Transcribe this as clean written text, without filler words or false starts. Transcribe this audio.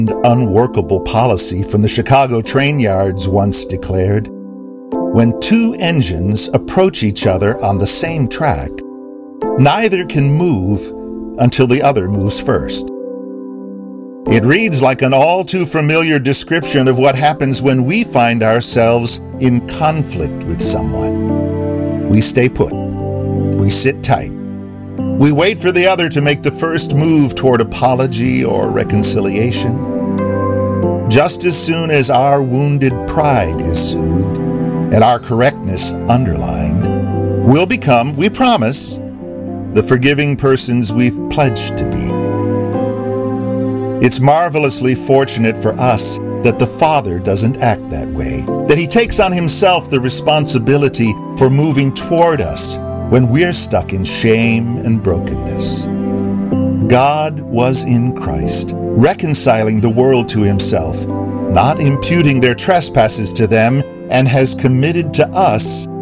unworkable policy from the Chicago train yards once declared, when two engines approach each other on the same track, neither can move until the other moves first. It reads like an all too familiar description of what happens when we find ourselves in conflict with someone. We stay put. We sit tight. We wait for the other to make the first move toward apology or reconciliation. Just as soon as our wounded pride is soothed and our correctness underlined, we'll become, we promise, the forgiving persons we've pledged to be. It's marvelously fortunate for us that the Father doesn't act that way, that He takes on Himself the responsibility for moving toward us when we're stuck in shame and brokenness. God was in Christ, reconciling the world to Himself, not imputing their trespasses to them, and has committed to us